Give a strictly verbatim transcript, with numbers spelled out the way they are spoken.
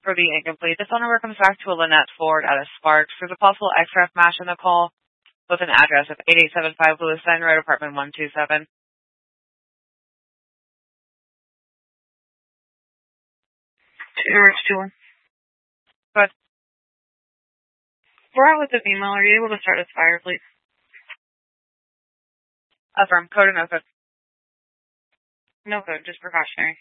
for the incomplete. This phone number comes back to a Lynette Ford at a Sparks. There's a possible X R F match in the call with an address of eighty-eight seventy-five Lewis Line Road, apartment one two seven. two one. Good. We're out with the email. Are you able to start this fire, please? Affirm. Code or no code? No code, just precautionary.